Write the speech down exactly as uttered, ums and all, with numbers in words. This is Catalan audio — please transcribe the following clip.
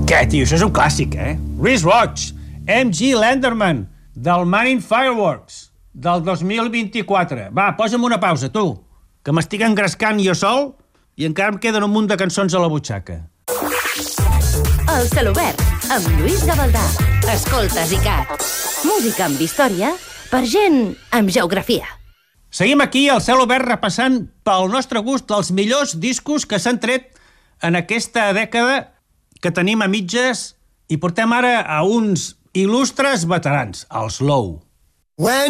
Què, tio? Això és un clàssic, eh? Wristwatch, M G Lenderman, del Manning Fireworks, del dos mil vint-i-quatre. Va, posa'm una pausa, tu, que m'estic engrescant jo sol i encara em queden un munt de cançons a la butxaca. El Celobert, amb Lluís Gavaldà. Escoltes ICAT. Música amb història per gent amb geografia. Seguim aquí al Cel Obert repassant pel nostre gust els millors discos que s'han tret en aquesta dècada que tenim a mitges i portem ara a uns il·lustres veterans, els Low. When